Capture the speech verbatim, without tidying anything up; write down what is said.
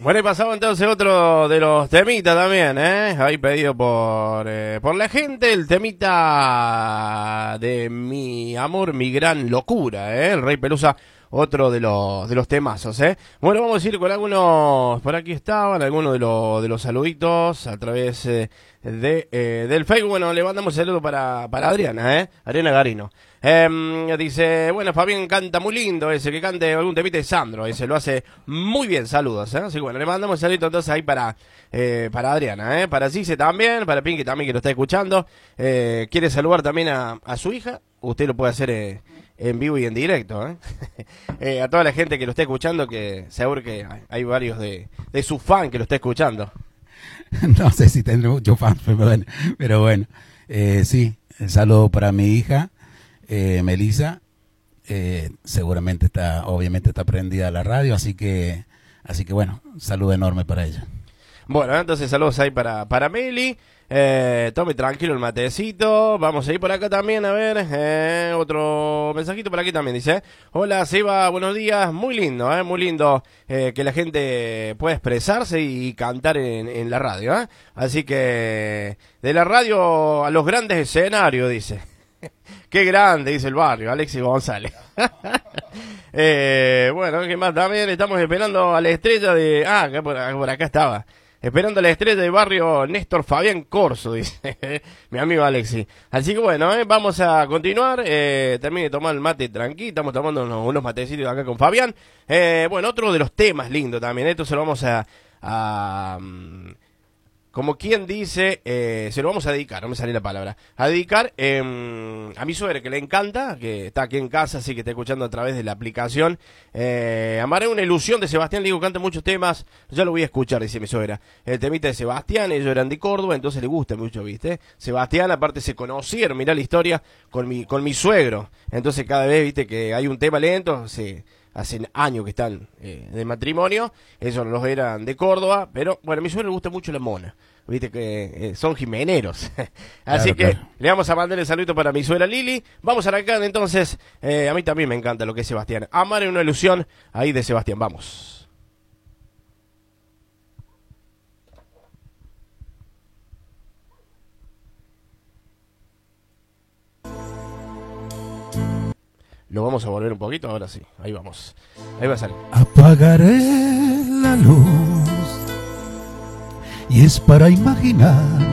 Bueno, y pasaba entonces otro de los temitas también, ¿eh? Ahí pedido por, eh, por la gente, el temita de Mi Amor, Mi Gran Locura, ¿eh? El Rey Pelusa, otro de los de los temazos, ¿eh? Bueno, vamos a ir con algunos, por aquí estaban, algunos de los de los saluditos a través eh, de eh, del Facebook. Bueno, le mandamos saludo para, para Adriana, ¿eh? Adriana Garino. Eh, dice, bueno, Fabián canta muy lindo ese, que cante algún temita de Sandro, ese lo hace muy bien, saludos, ¿eh? Así que bueno, le mandamos saludos entonces ahí para eh, para Adriana, ¿eh? Para Cice también, para Pinky también que lo está escuchando. Eh, quiere saludar también a, a su hija, usted lo puede hacer eh, en vivo y en directo, ¿eh? eh, a toda la gente que lo está escuchando, que seguro que hay varios de, de sus fans que lo está escuchando. No sé si tendré muchos fans, pero bueno, pero bueno eh, sí, el saludo para mi hija. Eh, Melissa, eh, seguramente está, obviamente está prendida a la radio, así que, así que bueno, un saludo enorme para ella. Bueno, entonces saludos ahí para, para Meli, eh, tome tranquilo el matecito, vamos a ir por acá también, a ver, eh, otro mensajito por aquí también, dice, hola Seba, buenos días, muy lindo, eh, muy lindo eh, que la gente pueda expresarse y cantar en, en la radio, eh, así que de la radio a los grandes escenarios, dice. Qué grande, dice el barrio, Alexis González. eh, bueno, ¿qué más? También estamos esperando a la estrella de... Ah, acá por, por acá estaba. Esperando a la estrella del barrio Néstor Fabián Corso, dice mi amigo Alexis. Así que bueno, eh, vamos a continuar. Eh, termine de tomar el mate tranquilo. Estamos tomando unos, unos matecitos acá con Fabián. Eh, bueno, otro de los temas lindos también. Esto se lo vamos a... a como quien dice, eh, se lo vamos a dedicar, no me sale la palabra, a dedicar eh, a mi suegra que le encanta, que está aquí en casa, así que está escuchando a través de la aplicación. Eh, Amaré una ilusión de Sebastián, le digo, canta muchos temas, ya lo voy a escuchar, dice mi suegra. El temita de Sebastián, ellos eran de Córdoba, entonces le gusta mucho, ¿viste? Sebastián, aparte se conocieron, mirá la historia, con mi, con mi suegro. Entonces cada vez, ¿viste? Que hay un tema lento, se... Hace años que están eh, de matrimonio, ellos los eran de Córdoba, pero bueno, a mi suegro le gusta mucho la mona, viste que eh, son jimeneros, así claro, que claro. Le vamos a mandar el saludo para mi suegra Lili, vamos a arrancar entonces, eh, a mí también me encanta lo que es Sebastián, Amar en una ilusión, ahí de Sebastián, vamos. Lo vamos a volver un poquito, ahora sí, ahí vamos, ahí va a salir. Apagaré la luz y es para imaginar